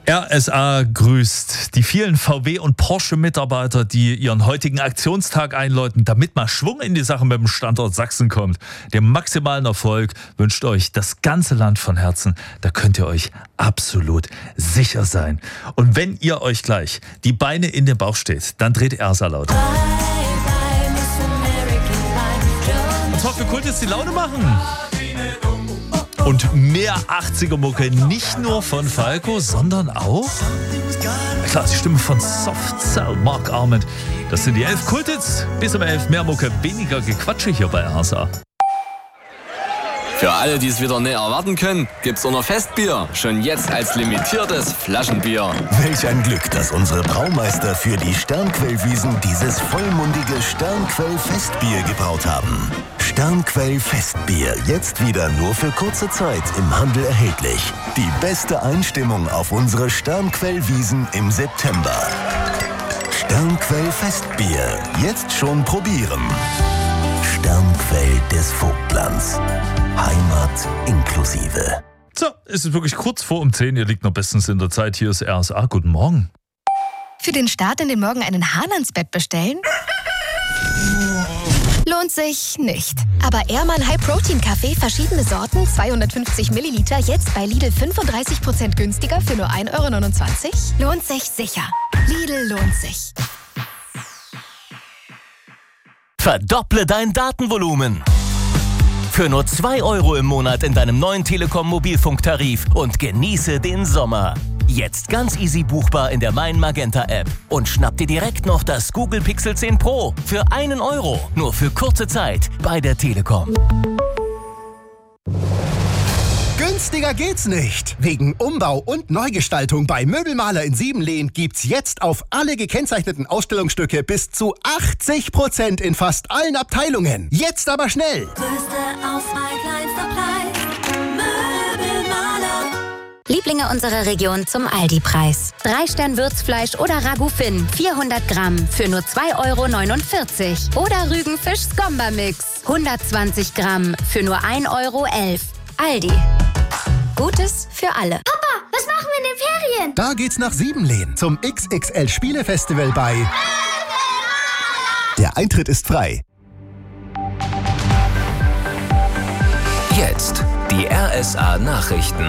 RSA grüßt die vielen VW- und Porsche-Mitarbeiter, die ihren heutigen Aktionstag einläuten, damit mal Schwung in die Sache mit dem Standort Sachsen kommt. Den maximalen Erfolg wünscht euch das ganze Land von Herzen. Da könnt ihr euch absolut sicher sein. Und wenn ihr euch gleich die Beine in den Bauch steht, dann dreht RSA laut. Und zwar für Kult jetzt die Laune machen. Und mehr 80er-Mucke, nicht nur von Falco, sondern auch, klar, die Stimme von Soft Cell, Mark Arment. Das sind die 11 Kulthits, bis um 11 mehr Mucke, weniger Gequatsche hier bei RSA. Für alle, die es wieder näher erwarten können, gibt's unser Festbier schon jetzt als limitiertes Flaschenbier. Welch ein Glück, dass unsere Braumeister für die Sternquellwiesen dieses vollmundige Sternquell-Festbier gebraut haben. Sternquell-Festbier, jetzt wieder nur für kurze Zeit im Handel erhältlich. Die beste Einstimmung auf unsere Sternquellwiesen im September. Sternquell-Festbier, jetzt schon probieren. Sternquell des Vogtlands. Heimat inklusive. So, es ist wirklich kurz vor um 10. Ihr liegt noch bestens in der Zeit. Hier ist RSA. Guten Morgen. Für den Start in den Morgen einen Hahn ans Bett bestellen? Lohnt sich nicht. Aber Ehrmann High Protein Kaffee, verschiedene Sorten, 250 Milliliter, jetzt bei Lidl 35% günstiger für nur 1,29 €? Lohnt sich sicher. Lidl lohnt sich. Verdopple dein Datenvolumen. Für nur 2 € im Monat in deinem neuen Telekom Mobilfunktarif und genieße den Sommer. Jetzt ganz easy buchbar in der Mein Magenta App. Und schnapp dir direkt noch das Google Pixel 10 Pro für 1 €. Nur für kurze Zeit bei der Telekom. Günstiger geht's nicht. Wegen Umbau und Neugestaltung bei Möbelmaler in Siebenlehn gibt's jetzt auf alle gekennzeichneten Ausstellungsstücke bis zu 80% in fast allen Abteilungen. Jetzt aber schnell! Größte Auswahl, kleinster Preis. Möbelmaler. Lieblinge unserer Region zum Aldi-Preis. 3-Stern-Würzfleisch oder Ragout Finn, 400 Gramm für nur 2,49 €. Oder Rügenfisch-Skomba-Mix, 120 Gramm für nur 1,11 €. Aldi. Gutes für alle. Papa, was machen wir in den Ferien? Da geht's nach Siebenlehn zum XXL Spielefestival bei... Der Eintritt ist frei. Jetzt die RSA Nachrichten.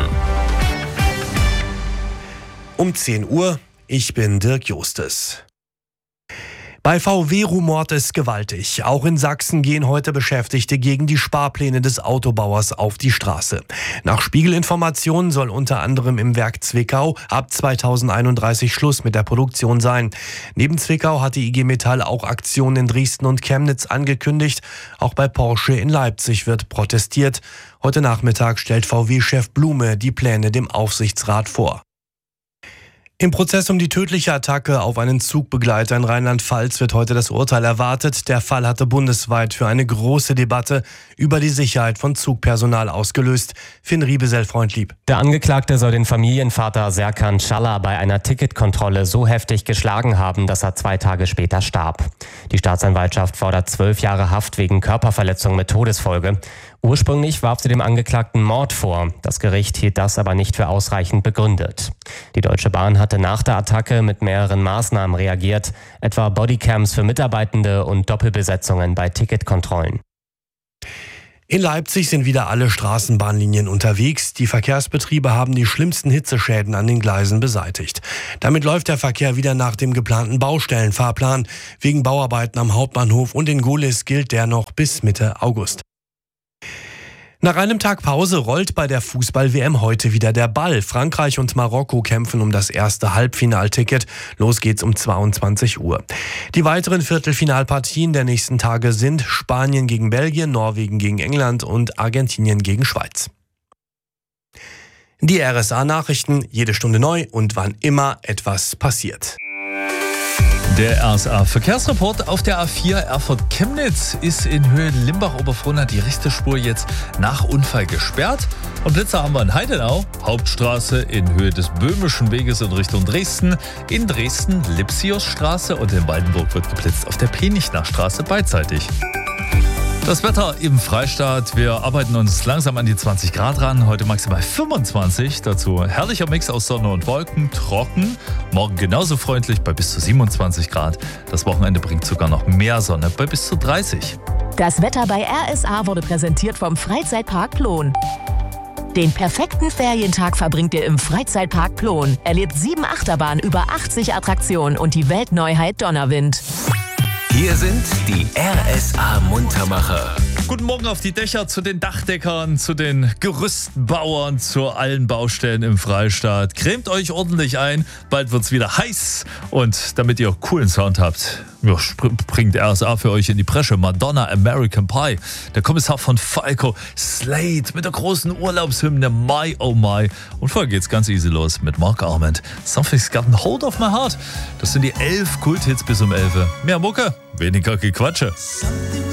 Um 10 Uhr, ich bin Dirk Justes. Bei VW rumort es gewaltig. Auch in Sachsen gehen heute Beschäftigte gegen die Sparpläne des Autobauers auf die Straße. Nach Spiegelinformationen soll unter anderem im Werk Zwickau ab 2031 Schluss mit der Produktion sein. Neben Zwickau hat die IG Metall auch Aktionen in Dresden und Chemnitz angekündigt. Auch bei Porsche in Leipzig wird protestiert. Heute Nachmittag stellt VW-Chef Blume die Pläne dem Aufsichtsrat vor. Im Prozess um die tödliche Attacke auf einen Zugbegleiter in Rheinland-Pfalz wird heute das Urteil erwartet. Der Fall hatte bundesweit für eine große Debatte über die Sicherheit von Zugpersonal ausgelöst. Finn Riebesell-Freundlieb. Der Angeklagte soll den Familienvater Serkan Çalar bei einer Ticketkontrolle so heftig geschlagen haben, dass er 2 Tage später starb. Die Staatsanwaltschaft fordert 12 Jahre Haft wegen Körperverletzung mit Todesfolge. Ursprünglich warf sie dem Angeklagten Mord vor. Das Gericht hielt das aber nicht für ausreichend begründet. Die Deutsche Bahn hatte nach der Attacke mit mehreren Maßnahmen reagiert, etwa Bodycams für Mitarbeitende und Doppelbesetzungen bei Ticketkontrollen. In Leipzig sind wieder alle Straßenbahnlinien unterwegs. Die Verkehrsbetriebe haben die schlimmsten Hitzeschäden an den Gleisen beseitigt. Damit läuft der Verkehr wieder nach dem geplanten Baustellenfahrplan. Wegen Bauarbeiten am Hauptbahnhof und in Gohlis gilt der noch bis Mitte August. Nach einem Tag Pause rollt bei der Fußball-WM heute wieder der Ball. Frankreich und Marokko kämpfen um das erste Halbfinalticket. Los geht's um 22 Uhr. Die weiteren Viertelfinalpartien der nächsten Tage sind Spanien gegen Belgien, Norwegen gegen England und Argentinien gegen Schweiz. Die RSA-Nachrichten, jede Stunde neu und wann immer etwas passiert. Der RSA-Verkehrsreport auf der A4 Erfurt-Chemnitz ist in Höhe Limbach-Oberfrohna die rechte Spur jetzt nach Unfall gesperrt. Und Blitzer haben wir in Heidenau, Hauptstraße in Höhe des Böhmischen Weges in Richtung Dresden. In Dresden Lipsiusstraße und in Waldenburg wird geblitzt auf der Penichnerstraße beidseitig. Das Wetter im Freistaat. Wir arbeiten uns langsam an die 20 Grad ran. Heute maximal 25. Dazu herrlicher Mix aus Sonne und Wolken. Trocken. Morgen genauso freundlich bei bis zu 27 Grad. Das Wochenende bringt sogar noch mehr Sonne bei bis zu 30. Das Wetter bei RSA wurde präsentiert vom Freizeitpark Plon. Den perfekten Ferientag verbringt ihr im Freizeitpark Plon. Erlebt 7 Achterbahnen, über 80 Attraktionen und die Weltneuheit Donnerwind. Hier sind die RSA Muntermacher. Guten Morgen auf die Dächer zu den Dachdeckern, zu den Gerüstbauern, zu allen Baustellen im Freistaat. Cremt euch ordentlich ein, bald wird's wieder heiß. Und damit ihr coolen Sound habt, bringt RSA für euch in die Bresche Madonna American Pie. Der Kommissar von Falco, Slade mit der großen Urlaubshymne My Oh My. Und vorher geht's ganz easy los mit Mark Arment. Something's got a hold of my heart. Das sind die 11 Kulthits bis um 11. Mehr Mucke, weniger Gequatsche.